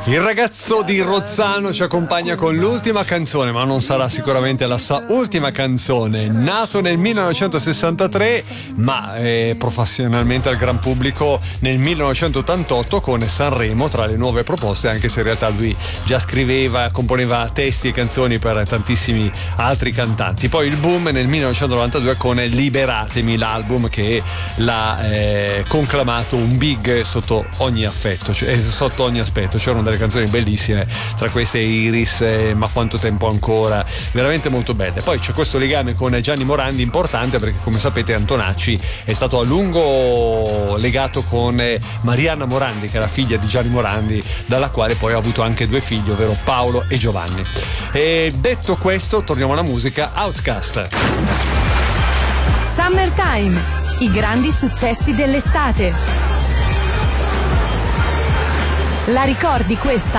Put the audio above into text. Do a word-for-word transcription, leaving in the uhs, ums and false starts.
Il ragazzo di Rozzano ci accompagna con l'ultima canzone, ma non sarà sicuramente la sua ultima canzone. Nato nel millenovecentosessantatré, ma eh, professionalmente al gran pubblico nel millenovecentottantotto con Sanremo tra le nuove proposte, anche se in realtà lui già scriveva, componeva testi e canzoni per tantissimi altri cantanti. Poi il boom nel millenovecentonovantadue con Liberatemi, l'album che l'ha eh, conclamato un big sotto ogni affetto, cioè, sotto ogni aspetto. C'erano delle canzoni bellissime, tra queste Iris, eh, Ma quanto tempo ancora, veramente molto belle. Poi c'è questo legame con Gianni Morandi importante, perché come sapete Antonacci è stato a lungo legato con eh, Marianna Morandi, che è la figlia di Gianni Morandi, dalla quale poi ha avuto anche due figli, ovvero Paolo e Giovanni. E detto questo, torniamo alla musica. Outcast. Summertime, i grandi successi dell'estate. La ricordi questa?